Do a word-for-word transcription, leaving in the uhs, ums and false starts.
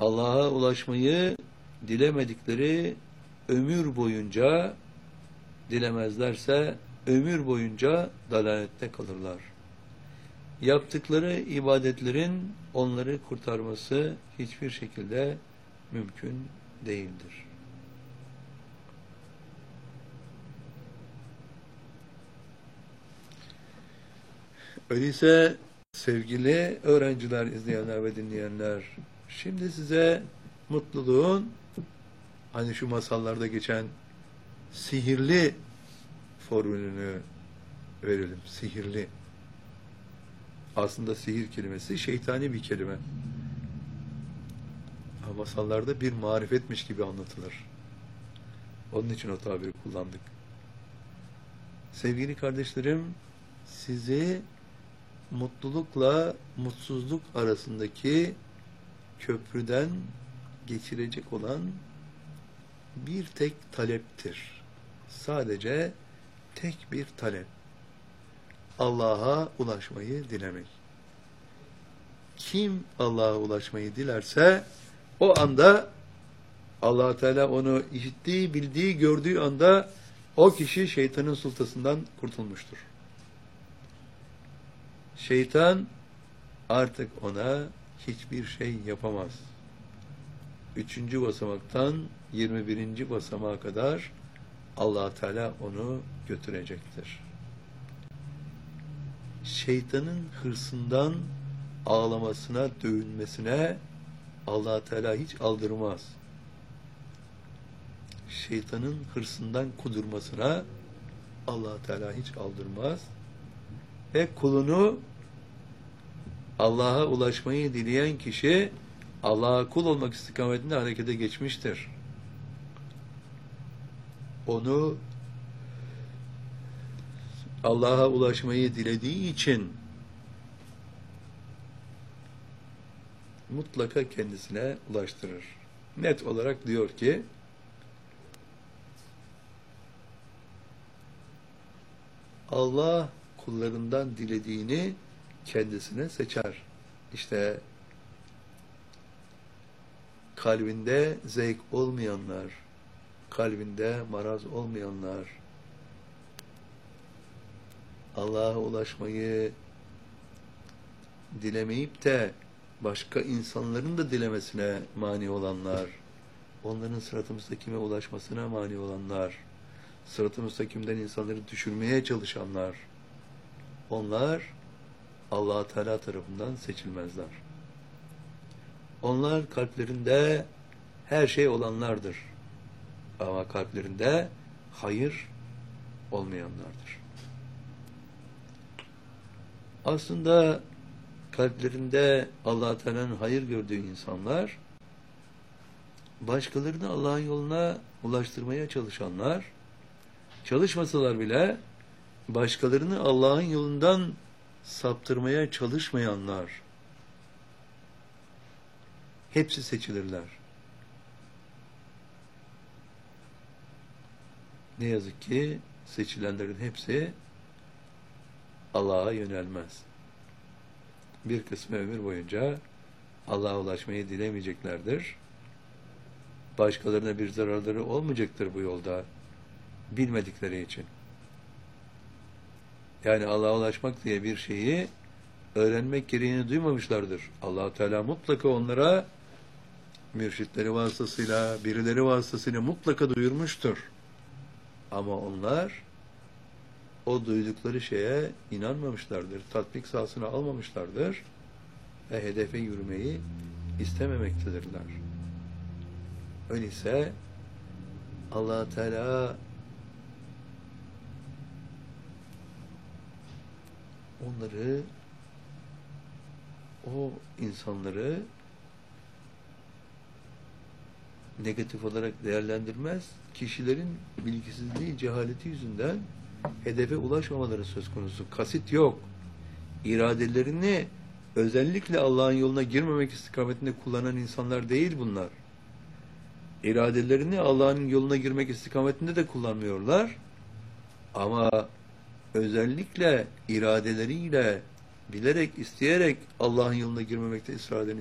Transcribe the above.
Allah'a ulaşmayı dilemedikleri ömür boyunca, dilemezlerse ömür boyunca dalalette kalırlar. Yaptıkları ibadetlerin onları kurtarması hiçbir şekilde mümkün değildir. Öyleyse sevgili öğrenciler, izleyenler ve dinleyenler, şimdi size mutluluğun, hani şu masallarda geçen sihirli formülünü verelim. Sihirli. Aslında sihir kelimesi şeytani bir kelime. Ama masallarda bir marifetmiş gibi anlatılır. Onun için o tabiri kullandık. Sevgili kardeşlerim, sizi mutlulukla mutsuzluk arasındaki köprüden geçirecek olan bir tek taleptir. Sadece tek bir talep. Allah'a ulaşmayı dilemek. Kim Allah'a ulaşmayı dilerse o anda Allah Teala onu işittiği, bildiği, gördüğü anda o kişi şeytanın sultasından kurtulmuştur. Şeytan artık ona hiçbir şey yapamaz. Üçüncü basamaktan yirmi birinci basamağa kadar Allah Teala onu götürecektir. Şeytanın hırsından ağlamasına, dövünmesine Allah Teala hiç aldırmaz. Şeytanın hırsından kudurmasına Allah Teala hiç aldırmaz. Ve kulunu, Allah'a ulaşmayı dileyen kişi Allah'a kul olmak istikametinde harekete geçmiştir. Onu Allah'a ulaşmayı dilediği için mutlaka kendisine ulaştırır. Net olarak diyor ki, Allah kullarından dilediğini kendisine seçer. İşte kalbinde zevk olmayanlar, kalbinde maraz olmayanlar, Allah'a ulaşmayı dilemeyip de başka insanların da dilemesine mani olanlar, onların sırat-ı müstakime ulaşmasına mani olanlar, sırat-ı müstakimden insanları düşürmeye çalışanlar, onlar Allah Teala tarafından seçilmezler. Onlar kalplerinde her şey olanlardır. Ama kalplerinde hayır olmayanlardır. Aslında kalplerinde Allah Teala'nın hayır gördüğü insanlar, başkalarını Allah'ın yoluna ulaştırmaya çalışanlar, çalışmasalar bile başkalarını Allah'ın yolundan saptırmaya çalışmayanlar, hepsi seçilirler. Ne yazık ki seçilenlerin hepsi Allah'a yönelmez. Bir kısmı ömür boyunca Allah'a ulaşmayı dilemeyeceklerdir. Başkalarına bir zararları olmayacaktır bu yolda, bilmedikleri için. Yani Allah'a ulaşmak diye bir şeyi öğrenmek gereğini duymamışlardır. Allah Teala mutlaka onlara mürşitleri vasıtasıyla, birileri vasıtasıyla mutlaka duyurmuştur. Ama onlar o duydukları şeye inanmamışlardır, tatbik sahasına almamışlardır ve hedefe yürümeyi istememektedirler. Öyleyse Allah Teala onları, o insanları negatif olarak değerlendirmez. Kişilerin bilgisizliği, cehaleti yüzünden hedefe ulaşmamaları söz konusu. Kasit yok. İradelerini özellikle Allah'ın yoluna girmemek istikametinde kullanan insanlar değil bunlar. İradelerini Allah'ın yoluna girmek istikametinde de kullanmıyorlar. Ama özellikle iradeleriyle bilerek, isteyerek Allah'ın yoluna girmemekte ısrar eden